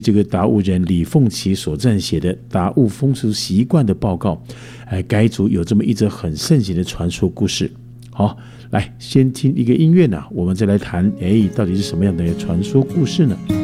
这个达悟人李凤岐所撰写的《达悟风俗习惯的报告》，该族有这么一则很盛行的传说故事。好，来先听一个音乐呢，我们再来谈，到底是什么样的传说故事呢？